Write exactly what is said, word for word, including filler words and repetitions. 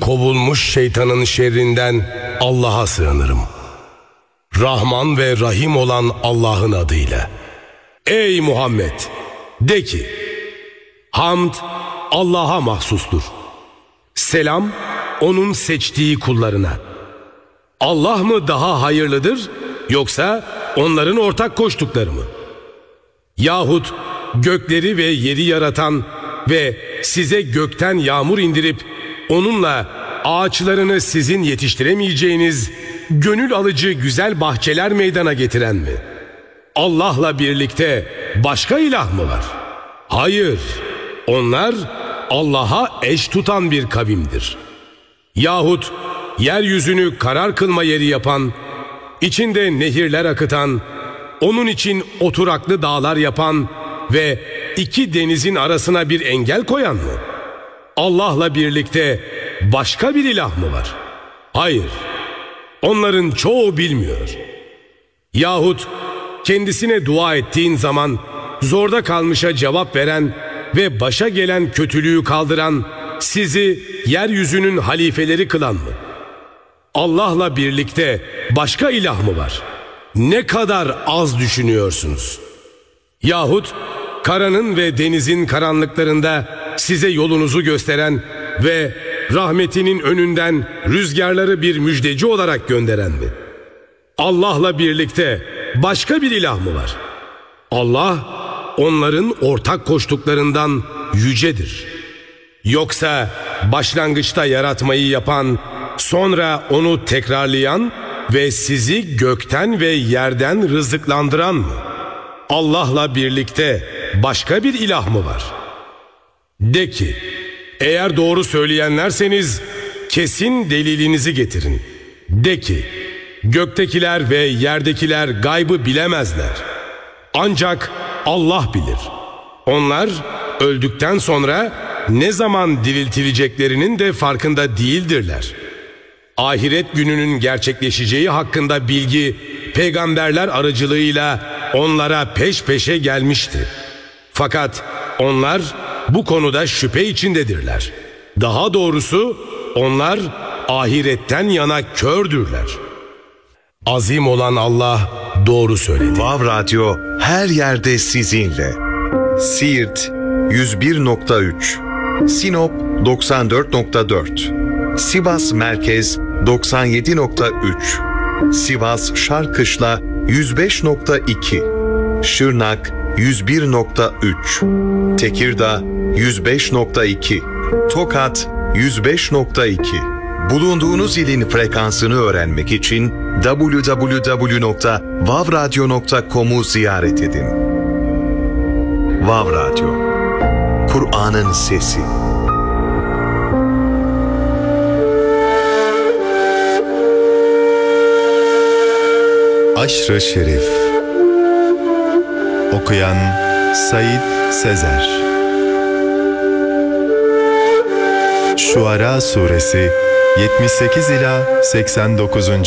kovulmuş şeytanın şerrinden Allah'a sığınırım. Rahman ve Rahim olan Allah'ın adıyla. Ey Muhammed! De ki, hamd Allah'a mahsustur. Selam onun seçtiği kullarına. Allah mı daha hayırlıdır, yoksa onların ortak koştukları mı? Yahut gökleri ve yeri yaratan ve size gökten yağmur indirip onunla ağaçlarını sizin yetiştiremeyeceğiniz gönül alıcı güzel bahçeler meydana getiren mi? Allah'la birlikte başka ilah mı var? Hayır, onlar Allah'a eş tutan bir kavimdir. Yahut yeryüzünü karar kılma yeri yapan, içinde nehirler akıtan, onun için oturaklı dağlar yapan ve iki denizin arasına bir engel koyan mı? Allah'la birlikte başka bir ilah mı var? Hayır, onların çoğu bilmiyor. Yahut kendisine dua ettiğin zaman zorda kalmışa cevap veren ve başa gelen kötülüğü kaldıran, sizi yeryüzünün halifeleri kılan mı? Allah'la birlikte başka ilah mı var? Ne kadar az düşünüyorsunuz. Yahut karanın ve denizin karanlıklarında size yolunuzu gösteren ve rahmetinin önünden rüzgarları bir müjdeci olarak gönderen mi? Allah'la birlikte başka bir ilah mı var? Allah onların ortak koştuklarından yücedir. Yoksa başlangıçta yaratmayı yapan, sonra onu tekrarlayan ve sizi gökten ve yerden rızıklandıran mı? Allah'la birlikte başka bir ilah mı var? De ki, eğer doğru söyleyenlerseniz kesin delilinizi getirin. De ki, göktekiler ve yerdekiler gaybı bilemezler. Ancak Allah bilir. Onlar öldükten sonra ne zaman diriltileceklerinin de farkında değildirler. Ahiret gününün gerçekleşeceği hakkında bilgi peygamberler aracılığıyla onlara peş peşe gelmişti. Fakat onlar bu konuda şüphe içindedirler. Daha doğrusu onlar ahiretten yana kördürler. Azim olan Allah doğru söyledi. Vav Radyo her yerde sizinle. Siirt yüz bir nokta üç, Sinop doksan dört nokta dört, Sivas Merkez doksan yedi nokta üç, Sivas Şarkışla yüz beş nokta iki, Şırnak yüz bir nokta üç, Tekirdağ yüz beş nokta iki, Tokat yüz beş nokta iki. Bulunduğunuz ilin frekansını öğrenmek için double-u double-u double-u nokta vav radyo nokta com'u ziyaret edin. Vav Radyo, Kur'an'ın sesi. Aşr-ı Şerif. Okuyan Said Sezer. Şuara Suresi yetmiş sekiz ila seksen dokuzuncu